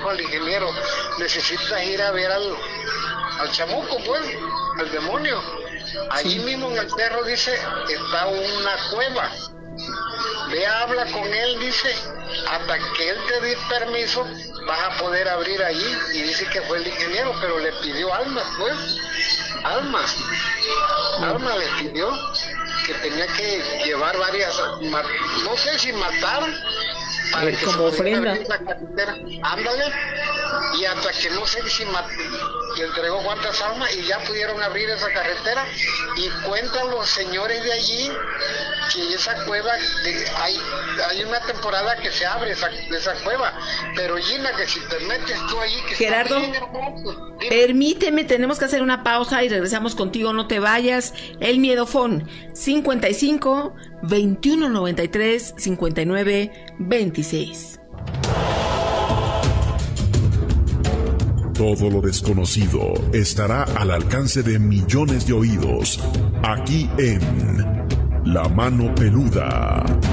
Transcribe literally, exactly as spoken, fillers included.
dijo al ingeniero, necesitas ir a ver al, al chamuco, pues, al demonio. Allí sí. mismo en el cerro, dice, está una cueva. Ve, habla con él, dice, hasta que él te dé permiso, vas a poder abrir allí. Y dice que fue el ingeniero, pero le pidió almas, pues, almas. Almas le pidió, que tenía que llevar varias, no sé si matar, para eh, que como ofrenda. Ándale, y hasta que no sé si mat- le entregó cuántas almas y ya pudieron abrir esa carretera. Y cuentan los señores de allí que esa cueva, de, hay, hay una temporada que se abre esa, esa cueva, pero Gina, que si te metes tú allí, que Gerardo, está bien hermoso. Permíteme, tenemos que hacer una pausa y regresamos contigo, no te vayas. El Miedofón, cincuenta y cinco, veintiuno noventa y tres, cincuenta y nueve, veintiséis. Todo lo desconocido estará al alcance de millones de oídos, aquí en La Mano Peluda.